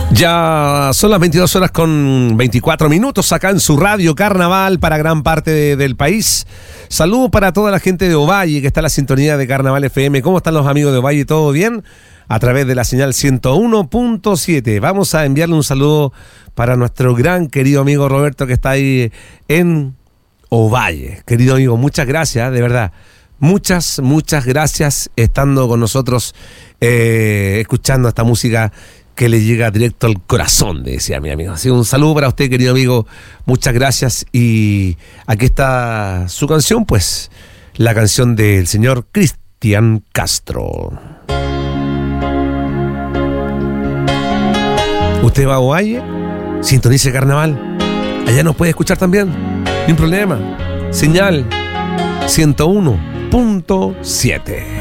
Ya son las 22 horas con 24 minutos acá en su radio Carnaval para gran parte del país. Saludos para toda la gente de Ovalle que está en la sintonía de Carnaval FM. ¿Cómo están los amigos de Ovalle? ¿Todo bien? A través de la señal 101.7. Vamos a enviarle un saludo para nuestro gran querido amigo Roberto que está ahí en Ovalle. Querido amigo, muchas gracias, de verdad. Muchas gracias estando con nosotros, escuchando esta música que le llega directo al corazón, decía mi amigo. Así un saludo para usted, querido amigo. Muchas gracias. Y aquí está su canción, pues, la canción del señor Cristian Castro. ¿Usted va a Ovalle? Sintonice Carnaval. Allá nos puede escuchar también. Sin problema. Señal 101.7.